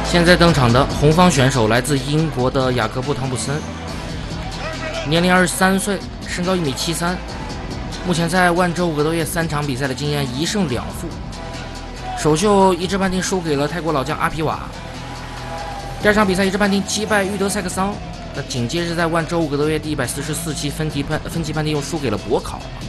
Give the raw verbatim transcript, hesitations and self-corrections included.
现在登场的红方选手来自英国的雅各布·汤普森，年龄二十三岁，身高一米七三，目前在万州五格斗业三场比赛的经验一胜两负。首秀一致判定输给了泰国老将阿皮瓦，第二场比赛一致判定击败玉德塞克桑，那紧接着在万州五格斗业第一百四十四期分级判分级判定又输给了博考。